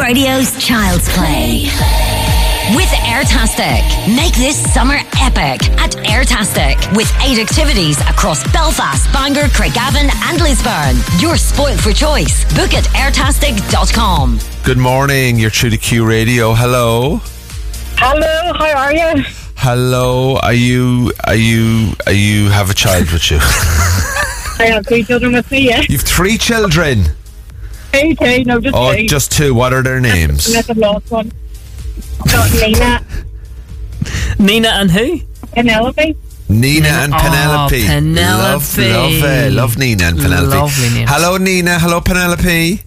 Radio's Child's Play. With Airtastic. Make this summer epic at Airtastic. With 8 activities across Belfast, Bangor, Craigavon and Lisburn. You're spoilt for choice. Book at airtastic.com. Good morning, you're through to Q Radio. Hello. Hello, how are you? Hello, are you have a child with you? I have 3 children with me, yeah. You've 3 children? Okay, no, just 2. Just 2. What are their names? That's the last one. Got Nina. Nina and who? Penelope. Nina and Penelope. Penelope. Love Nina and Penelope. Lovely names. Hello, Nina. Hello, Penelope.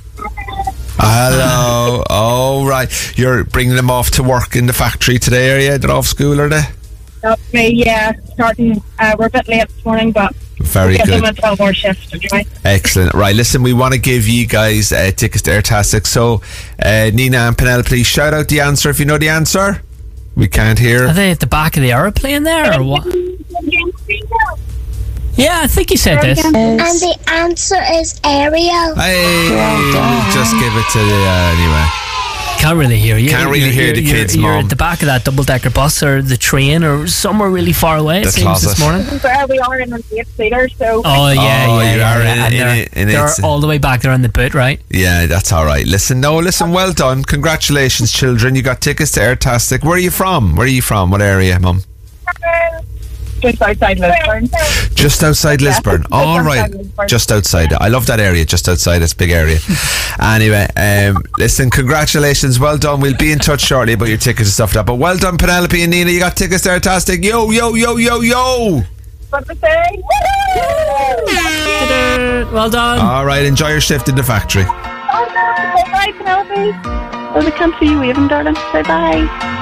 Hello. Oh, right. You're bringing them off to work in the factory today, are you? They're off school, are they? That's me, yeah. Starting, we're a bit late this morning, but very get good. them a 12-hour shift. Okay? Excellent. Right, listen, we want to give you guys tickets to Airtastic. So, Nina and Penelope, shout out the answer if you know the answer. We can't hear. Are they at the back of the aeroplane there, or what? Yeah, I think you said this. And the answer is Ariel. Hey, we'll just give it to the anyway. Can't really hear you. Can't really hear the kids, You're Mum. at the back of that double-decker bus or the train or somewhere really far away, it The seems, closet. this morning. We are in an 8-seater, so... Oh, yeah. you are And they're all the way back there in the boot, right? Yeah, that's all right. Listen, well done. Congratulations, children. You got tickets to Airtastic. Where are you from? What area, Mum? Just outside Lisburn. Just outside Lisburn. All right. Lisburn. Just outside. I love that area. Just outside. It's a big area. Anyway, listen, congratulations. Well done. We'll be in touch shortly about your tickets and stuff like that. But well done, Penelope and Nina. You got tickets to Airtastic. Yo, yo, yo, yo, yo. What to say? Well done. All right. Enjoy your shift in the factory. Bye, Penelope. Oh, they can't see you waving, darling. Say bye.